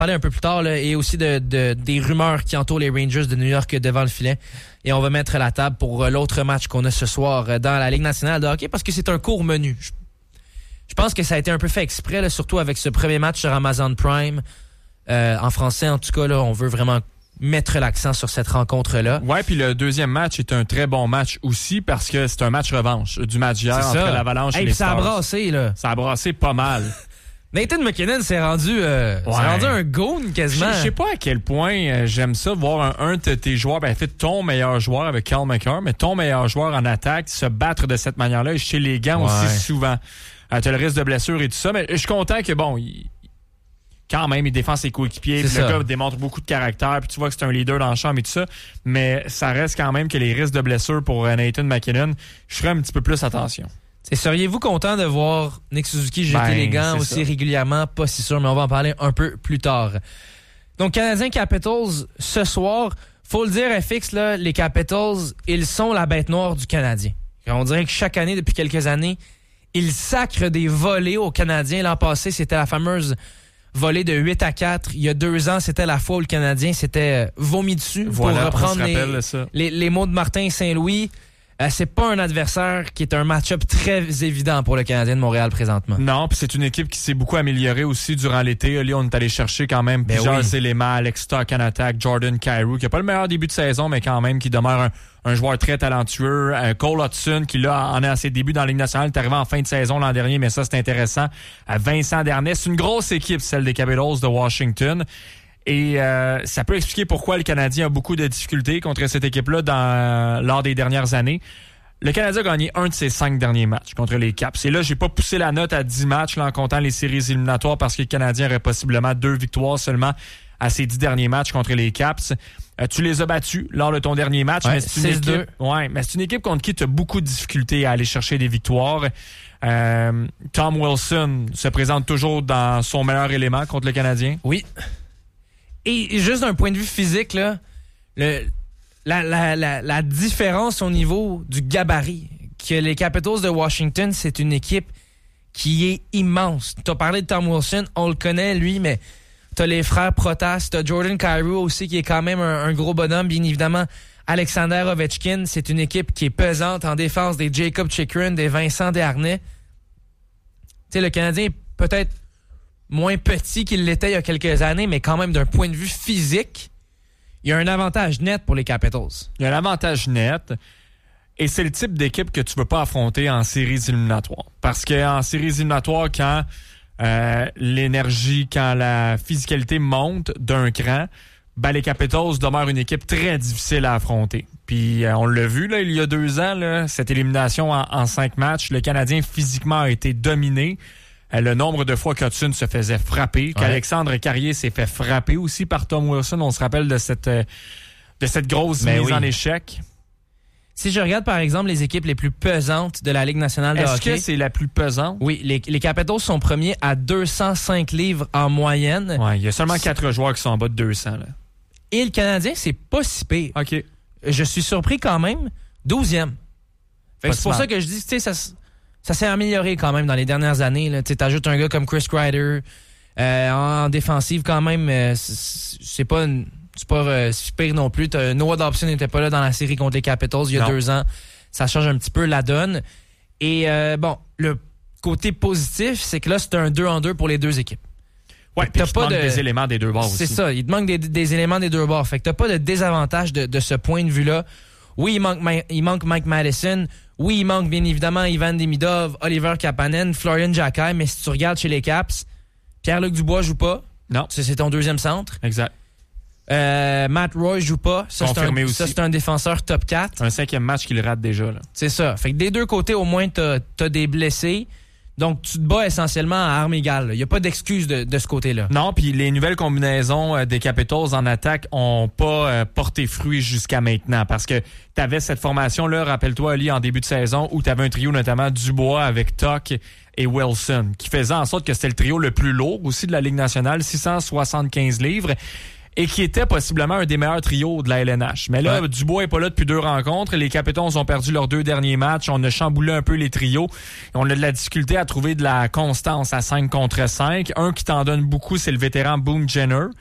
parler un peu plus tard, là, et aussi des rumeurs qui entourent les Rangers de New York devant le filet. Et on va mettre la table pour l'autre match qu'on a ce soir dans la Ligue nationale de hockey parce que c'est un court menu. Je pense que ça a été un peu fait exprès, là, surtout avec ce premier match sur Amazon Prime. En français, en tout cas, là, on veut vraiment mettre l'accent sur cette rencontre-là. Ouais, puis le deuxième match est un très bon match aussi parce que c'est un match revanche du match d'hier entre l'Avalanche et les Stars. Ça a brassé, là. Ça a brassé pas mal. Nathan MacKinnon s'est rendu un goon quasiment. Je sais pas à quel point j'aime ça, voir un de tes joueurs, ton meilleur joueur avec Cale Makar, mais ton meilleur joueur en attaque se battre de cette manière-là et chez les gants aussi souvent. T'as le risque de blessure et tout ça, mais je suis content que, quand même, il défend ses coéquipiers. Le gars démontre beaucoup de caractère. Puis tu vois que c'est un leader dans le champ et tout ça. Mais ça reste quand même que les risques de blessure pour Nathan MacKinnon, je ferais un petit peu plus attention. Seriez-vous content de voir Nick Suzuki jeter les gants aussi régulièrement? Pas si sûr, mais on va en parler un peu plus tard. Donc, Canadiens Capitals, ce soir, faut le dire, FX, là, les Capitals, ils sont la bête noire du Canadien. On dirait que chaque année, depuis quelques années, ils sacrent des volées aux Canadiens. L'an passé, c'était la fameuse volée de 8-4. Il y a 2 ans, c'était la fois où le Canadien s'était vomi dessus. Voilà, pour reprendre les mots de Martin Saint-Louis. C'est pas un adversaire qui est un match-up très évident pour le Canadien de Montréal présentement. Non, puis c'est une équipe qui s'est beaucoup améliorée aussi durant l'été. Là, on est allé chercher quand même plusieurs éléments. Alex Stock en attaque, Jordan Kyrou, qui n'a pas le meilleur début de saison, mais quand même qui demeure un joueur très talentueux. Cole Hudson, qui là en est à ses débuts dans la Ligue nationale, est arrivé en fin de saison l'an dernier, mais ça c'est intéressant. Vincent Darnay, c'est une grosse équipe, celle des Capitals de Washington. Et ça peut expliquer pourquoi le Canadien a beaucoup de difficultés contre cette équipe-là lors des dernières années. Le Canadien a gagné 1 de ses 5 derniers matchs contre les Caps. Et là, j'ai pas poussé la note à 10 matchs là, en comptant les séries éliminatoires parce que le Canadien aurait possiblement 2 victoires seulement à ses 10 derniers matchs contre les Caps. Tu les as battus lors de ton dernier match. Ouais, mais c'est une équipe, mais c'est une équipe contre qui tu as beaucoup de difficultés à aller chercher des victoires. Tom Wilson se présente toujours dans son meilleur élément contre le Canadien. Oui. Et juste d'un point de vue physique, là, la différence au niveau du gabarit, que les Capitals de Washington, c'est une équipe qui est immense. Tu as parlé de Tom Wilson, on le connaît, lui, mais tu as les frères Protas, tu as Jordan Kyrou aussi, qui est quand même un gros bonhomme. Bien évidemment, Alexander Ovechkin, c'est une équipe qui est pesante en défense, des Jacob Chychrun, des Vincent Desharnais. Tu sais, le Canadien est peut-être moins petit qu'il l'était il y a quelques années, mais quand même d'un point de vue physique, il y a un avantage net pour les Capitals. Il y a un avantage net, et c'est le type d'équipe que tu ne veux pas affronter en séries éliminatoires. Parce qu'en séries éliminatoires, quand l'énergie, quand la physicalité monte d'un cran, les Capitals demeurent une équipe très difficile à affronter. Puis on l'a vu là, il y a 2 ans, là, cette élimination en 5 matchs, le Canadien physiquement a été dominé. Le nombre de fois qu'Hudson se faisait frapper, qu'Alexandre Carrier s'est fait frapper aussi par Tom Wilson. On se rappelle de cette grosse mise en échec. Si je regarde, par exemple, les équipes les plus pesantes de la Ligue nationale de hockey... Est-ce que c'est la plus pesante? Oui, les Capitals sont premiers à 205 livres en moyenne. Ouais, il y a seulement 4 joueurs qui sont en bas de 200. Là. Et le Canadien, c'est pas si pire. OK. Je suis surpris quand même. 12e. C'est pour ça que je dis, tu sais, ça s'est amélioré quand même dans les dernières années. Tu ajoutes un gars comme Chris Kreider en défensive quand même. C'est pas si pire non plus. Noah Dobson n'était pas là dans la série contre les Capitals il y a 2 ans. Ça change un petit peu la donne. Et le côté positif, c'est que là, c'est un 2-2 pour les 2 équipes. Ouais, puis il te manque des éléments des 2 bords aussi. C'est ça, il te manque des éléments des 2 bords. Fait que t'as pas de désavantage de ce point de vue-là. Oui, il manque Mike Madison. Oui, il manque bien évidemment Ivan Demidov, Oliver Kapanen, Florian Jacquet, mais si tu regardes chez les Caps, Pierre-Luc Dubois joue pas. Non. C'est ton 2e centre. Exact. Matt Roy joue pas. Ça, c'est un défenseur top 4. Un 5e match qu'il rate déjà. Là. C'est ça. Fait que des 2 côtés, au moins, t'as des blessés. Donc, tu te bats essentiellement à armes égales. Il n'y a pas d'excuse de ce côté-là. Non, puis les nouvelles combinaisons des Capitals en attaque ont pas porté fruit jusqu'à maintenant parce que tu avais cette formation-là, rappelle-toi, Ali, en début de saison, où tu avais un trio notamment Dubois avec Tuck et Wilson, qui faisait en sorte que c'était le trio le plus lourd aussi de la Ligue nationale, 675 livres. et qui était possiblement un des meilleurs trios de la LNH. Mais là, Dubois est pas là depuis 2 rencontres. Les Capitals ont perdu leurs 2 derniers matchs. On a chamboulé un peu les trios. On a de la difficulté à trouver de la constance à 5 contre 5. Un qui t'en donne beaucoup, c'est le vétéran Boone Jenner.